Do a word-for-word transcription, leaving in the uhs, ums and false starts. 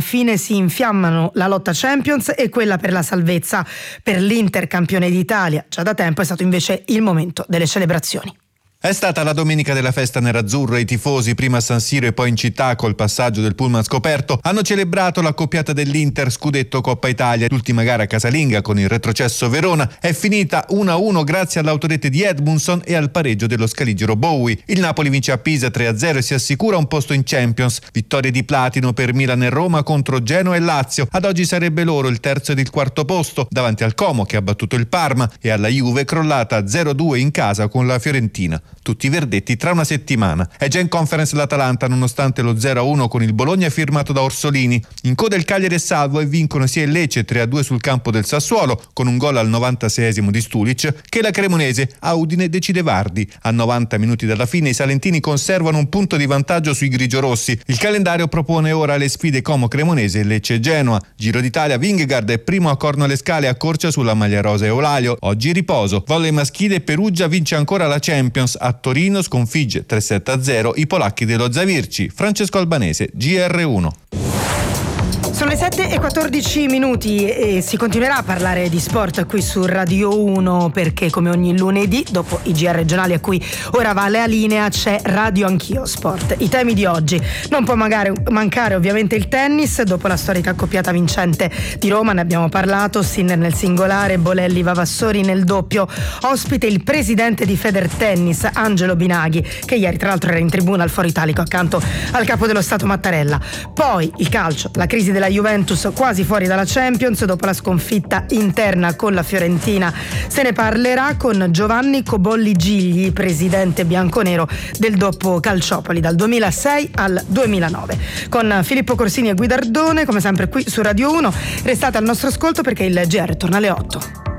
infine si infiammano la lotta Champions e quella per la salvezza. Per l'Inter, campione d'Italia già da tempo, è stato invece il momento delle celebrazioni. È stata la domenica della festa nerazzurra. I tifosi, prima a San Siro e poi in città col passaggio del pullman scoperto, hanno celebrato l'accoppiata dell'Inter scudetto Coppa Italia. L'ultima gara casalinga con il retrocesso Verona è finita uno a uno grazie all'autorete di Edmundson e al pareggio dello scaligero Bowie. Il Napoli vince a Pisa tre a zero e si assicura un posto in Champions. Vittorie di platino per Milan e Roma contro Genoa e Lazio. Ad oggi sarebbe loro il terzo ed il quarto posto, davanti al Como che ha battuto il Parma e alla Juve crollata a zero a due in casa con la Fiorentina. Tutti i verdetti tra una settimana. È già in Conference l'Atalanta nonostante lo zero a uno con il Bologna firmato da Orsolini. In coda il Cagliari è salvo e vincono sia il Lecce tre a due sul campo del Sassuolo con un gol al novantaseiesimo di Stulic che la Cremonese a Udine decide Vardi. A novanta minuti dalla fine i salentini conservano un punto di vantaggio sui grigiorossi. Il calendario propone ora le sfide Como Cremonese e Lecce Genoa. Giro d'Italia, Vingegaard è primo a Corno alle Scale, accorcia sulla maglia rosa e Eulaio. Oggi riposo. Volley maschile, Perugia vince ancora la Champions. A Torino sconfigge tre sette a zero i polacchi dello Zavirci. Francesco Albanese, G R uno. Sono le sette e quattordici minuti e si continuerà a parlare di sport qui su Radio uno, perché come ogni lunedì, dopo i G R regionali a cui ora va la linea, c'è Radio Anch'io Sport. I temi di oggi: non può magari mancare ovviamente il tennis, dopo la storica accoppiata vincente di Roma, ne abbiamo parlato, Sinner nel singolare, Bolelli Vavassori nel doppio. Ospite il presidente di Federtennis, Angelo Binaghi, che ieri tra l'altro era in tribuna al Foro Italico accanto al capo dello Stato Mattarella. Poi il calcio, la crisi della Juventus quasi fuori dalla Champions dopo la sconfitta interna con la Fiorentina. Se ne parlerà con Giovanni Cobolli Gigli, presidente bianconero del doppo Calciopoli dal duemilasei al duemilanove. Con Filippo Corsini e Guidardone, come sempre qui su Radio uno. Restate al nostro ascolto perché il G R torna alle otto.